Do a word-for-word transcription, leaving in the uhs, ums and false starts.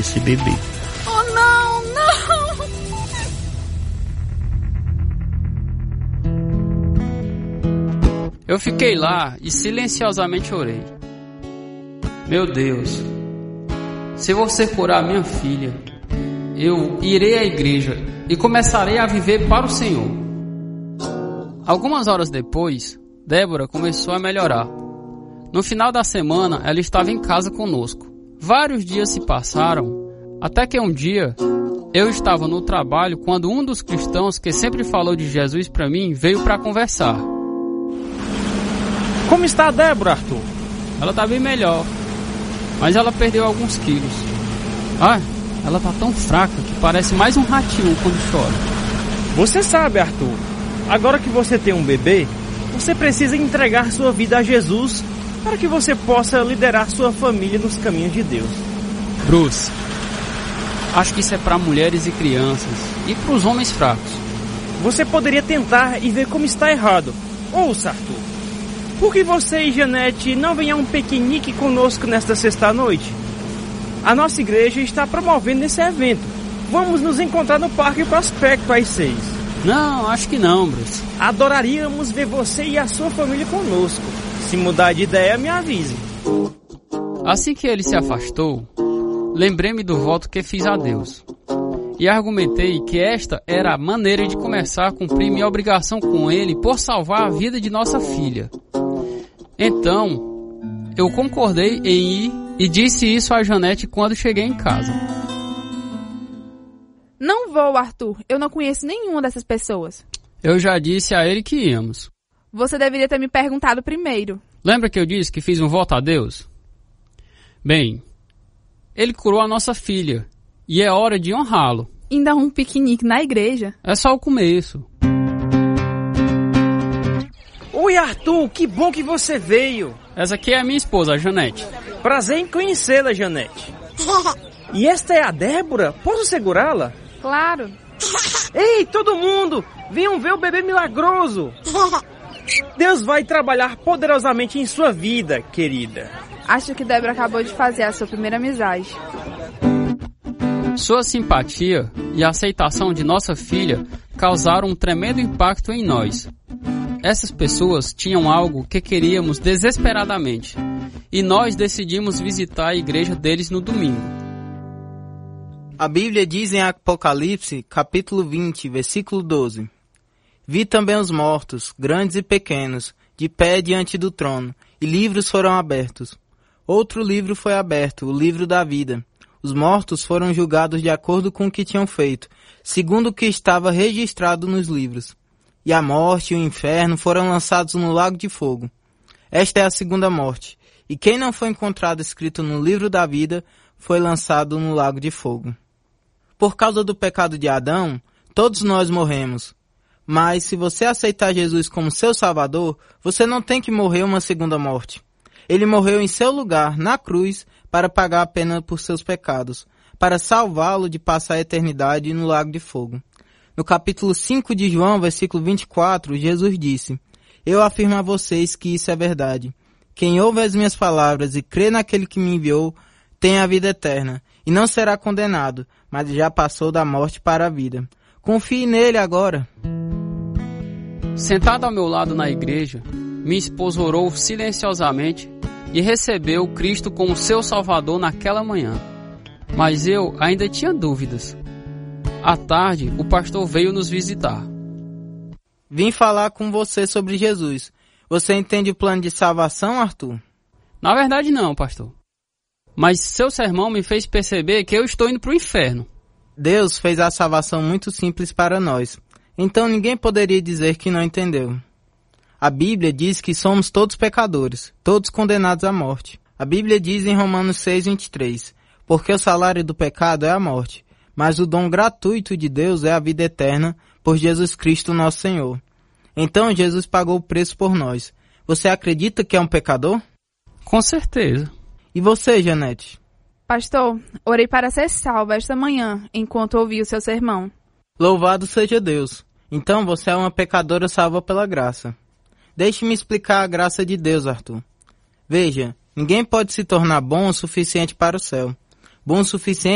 esse bebê. Oh, não, não! Eu fiquei lá e silenciosamente orei. Meu Deus, se você curar minha filha, eu irei à igreja e começarei a viver para o Senhor. Algumas horas depois, Débora começou a melhorar. No final da semana, ela estava em casa conosco. Vários dias se passaram, até que um dia, eu estava no trabalho quando um dos cristãos que sempre falou de Jesus para mim veio para conversar. Como está a Débora, Arthur? Ela está bem melhor, mas ela perdeu alguns quilos. Ah, ela está tão fraca que parece mais um ratinho quando chora. Você sabe, Arthur, agora que você tem um bebê, você precisa entregar sua vida a Jesus para que você possa liderar sua família nos caminhos de Deus. Bruce, acho que isso é para mulheres e crianças e para os homens fracos. Você poderia tentar e ver como está errado. Ouça, Arthur. Por que você e Janete não vêm a um piquenique conosco nesta sexta-noite? A nossa igreja está promovendo esse evento. Vamos nos encontrar no Parque Prospecto às seis. Não, acho que não, Bruce. Adoraríamos ver você e a sua família conosco. Se mudar de ideia, me avise. Assim que ele se afastou, lembrei-me do voto que fiz a Deus. E argumentei que esta era a maneira de começar a cumprir minha obrigação com ele por salvar a vida de nossa filha. Então, eu concordei em ir e disse isso a Janete quando cheguei em casa. Não vou, Arthur. Eu não conheço nenhuma dessas pessoas. Eu já disse a ele que íamos. Você deveria ter me perguntado primeiro. Lembra que eu disse que fiz um voto a Deus? Bem, ele curou a nossa filha e é hora de honrá-lo. Ainda um piquenique na igreja? É só o começo. Oi, Arthur, que bom que você veio. Essa aqui é a minha esposa, a Janete. Prazer em conhecê-la, Janete. E esta é a Débora? Posso segurá-la? Claro. Ei, todo mundo! Venham ver o bebê milagroso! Deus vai trabalhar poderosamente em sua vida, querida. Acho que Débora acabou de fazer a sua primeira amizade. Sua simpatia e a aceitação de nossa filha causaram um tremendo impacto em nós. Essas pessoas tinham algo que queríamos desesperadamente, e nós decidimos visitar a igreja deles no domingo. A Bíblia diz em Apocalipse, capítulo vinte, versículo doze: Vi também os mortos, grandes e pequenos, de pé diante do trono, e livros foram abertos. Outro livro foi aberto, o livro da vida. Os mortos foram julgados de acordo com o que tinham feito, segundo o que estava registrado nos livros. E a morte e o inferno foram lançados no lago de fogo. Esta é a segunda morte, e quem não foi encontrado escrito no livro da vida foi lançado no lago de fogo. Por causa do pecado de Adão, todos nós morremos. Mas se você aceitar Jesus como seu Salvador, você não tem que morrer uma segunda morte. Ele morreu em seu lugar, na cruz, para pagar a pena por seus pecados, para salvá-lo de passar a eternidade no lago de fogo. No capítulo cinco de João, versículo vinte e quatro, Jesus disse: Eu afirmo a vocês que isso é verdade. Quem ouve as minhas palavras e crê naquele que me enviou, tem a vida eterna, e não será condenado, mas já passou da morte para a vida. Confie nele agora. Sentada ao meu lado na igreja, minha esposa orou silenciosamente e recebeu Cristo como seu Salvador naquela manhã. Mas eu ainda tinha dúvidas. À tarde, o pastor veio nos visitar. Vim falar com você sobre Jesus. Você entende o plano de salvação, Arthur? Na verdade não, pastor. Mas seu sermão me fez perceber que eu estou indo para o inferno. Deus fez a salvação muito simples para nós. Então ninguém poderia dizer que não entendeu. A Bíblia diz que somos todos pecadores, todos condenados à morte. A Bíblia diz em Romanos seis, vinte e três, porque o salário do pecado é a morte, mas o dom gratuito de Deus é a vida eterna por Jesus Cristo nosso Senhor. Então Jesus pagou o preço por nós. Você acredita que é um pecador? Com certeza. E você, Janete? Pastor, orei para ser salva esta manhã, enquanto ouvi o seu sermão. Louvado seja Deus. Então você é uma pecadora salva pela graça. Deixe-me explicar a graça de Deus, Arthur. Veja, ninguém pode se tornar bom o suficiente para o céu. Bom o suficiente